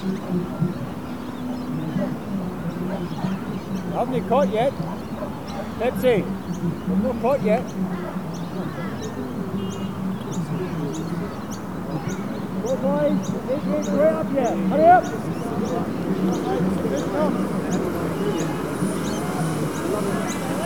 Haven't you caught yet? Pepsi, we've not caught yet. Go boys, it's right up here. Hurry up!